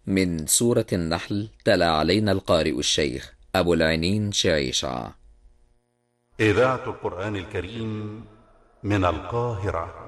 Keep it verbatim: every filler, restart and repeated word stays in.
من سورة النحل تلا علينا القارئ الشيخ أبو العينين شعيشع. إذاعة القرآن الكريم من القاهرة.